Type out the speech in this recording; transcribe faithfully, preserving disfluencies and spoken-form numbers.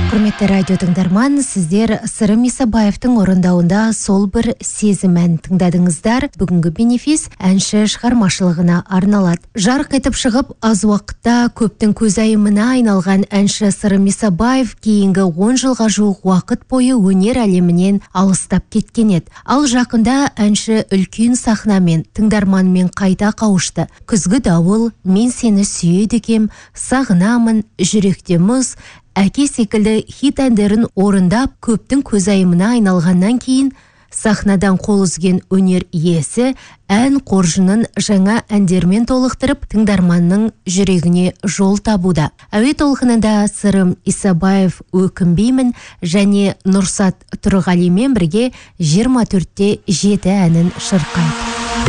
Құрметті радио тыңдарман, сіздер Сырым Исабаевтың орындауында сол бір сезім ән тыңдадыңыздар. Бүгінгі бенефис әнші шығармашылығына арналады. Жарық етіп шығып, аз уақытта көптің көзайымына айналған әнші Сырым Исабаев кейінгі он жылға жуық уақыт бойы өнер әлемінен алыстап кеткен еді. Ал жақында әнші үлкен сахнамен тыңдарманмен қайта қауышты. Күзгі дауыл, мен сені сүйеді екем, сағынамын, жүректе мұз, әке секілді хит әндерін орындап көптің көзайымына айналғаннан кейін сахнадан қол үзген өнер иесі ән қоржынын жаңа әндермен толықтырып тыңдарманның жүрегіне жол табуда. Әуе толқынында Сырым Исабаев өкінбеймін және Нұрсат Тұрғалимен бірге жиырма төртте жеті әнін шырқайды.